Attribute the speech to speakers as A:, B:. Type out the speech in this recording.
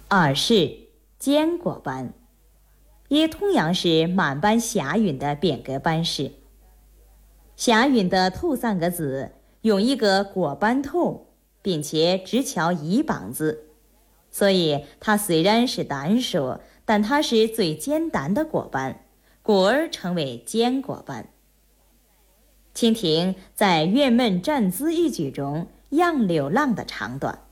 A: 二是坚果斑，也同样是满班霞允的变革班式。霞允的头3个字用一个果斑头，并且只敲1梆子，所以它虽然是单数，但它是最简单的果斑，故而称为坚果斑。请听在辕门战资一句中杨柳浪的长短。